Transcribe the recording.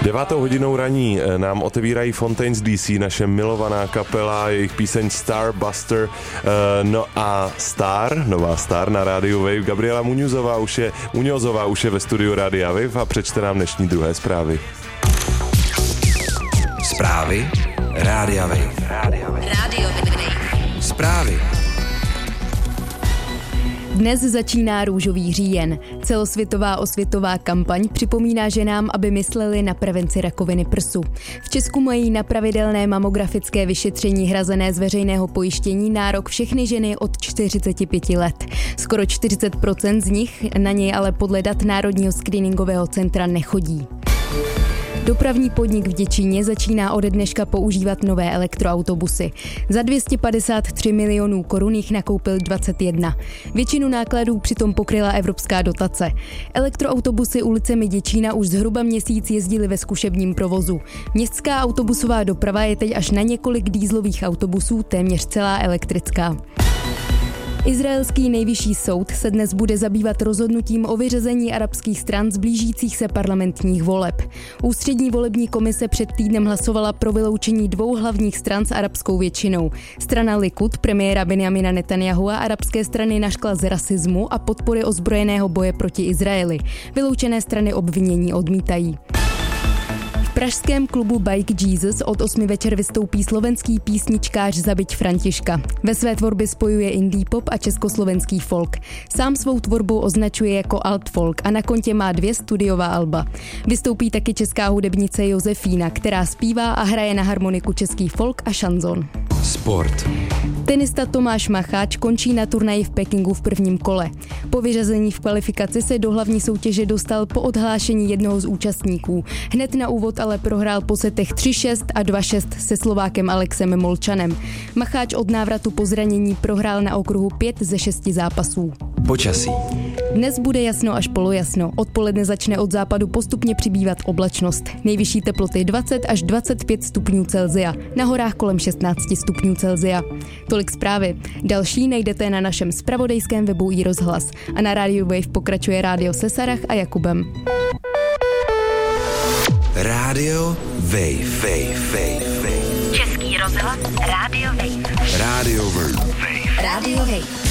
9. hodinou raní nám otevírají Fontaines DC, naše milovaná kapela, jejich píseň Starbuster, no a nová star na rádiu Wave, Gabriela Muñozová už je ve studiu Rádia Wave a přečte nám dnešní druhé zprávy. Zprávy Rádia Wave. Rádio Wave. Zprávy. Dnes začíná růžový říjen. Celosvětová osvětová kampaň připomíná ženám, aby mysleli na prevenci rakoviny prsu. V Česku mají na pravidelné mamografické vyšetření hrazené z veřejného pojištění nárok všechny ženy od 45 let. Skoro 40% z nich na něj ale podle dat Národního screeningového centra nechodí. Dopravní podnik v Děčíně začíná ode dneška používat nové elektroautobusy. Za 253 milionů korun jich nakoupil 21. Většinu nákladů přitom pokryla evropská dotace. Elektroautobusy ulicemi Děčína už zhruba měsíc jezdily ve zkušebním provozu. Městská autobusová doprava je teď až na několik dieselových autobusů téměř celá elektrická. Izraelský nejvyšší soud se dnes bude zabývat rozhodnutím o vyřazení arabských stran z blížících se parlamentních voleb. Ústřední volební komise před týdnem hlasovala pro vyloučení dvou hlavních stran s arabskou většinou. Strana Likud premiéra Benjamina Netanyahua arabské strany nařkla z rasismu a podpory ozbrojeného boje proti Izraeli. Vyloučené strany obvinění odmítají. V pražském klubu Bike Jesus od 8 večer vystoupí slovenský písničkář Zabiť Františka. Ve své tvorbě spojuje indie pop a československý folk. Sám svou tvorbu označuje jako alt folk a na kontě má 2 studiová alba. Vystoupí taky česká hudebnice Josefína, která zpívá a hraje na harmoniku český folk a šanzon. Sport. Tenista Tomáš Macháč končí na turnaji v Pekingu v prvním kole. Po vyřazení v kvalifikaci se do hlavní soutěže dostal po odhlášení jednoho z účastníků. Hned na úvod ale prohrál po setech 3-6 a 2-6 se Slovákem Alexem Molčanem. Macháč od návratu po zranění prohrál na okruhu 5 ze 6 zápasů. Počasí. Dnes bude jasno až polojasno. Odpoledne začne od západu postupně přibývat oblačnost. Nejvyšší teploty 20 až 25 stupňů Celsia. Na horách kolem 16 stupňů Celsia. Tolik zprávy. Další najdete na našem zpravodajském webu iRozhlas. A na rádiu Wave pokračuje rádio se Sarah a Jakubem. Rádio Wave. Český rozhlas Rádio Wave. Rádio Wave. Rádio Wave.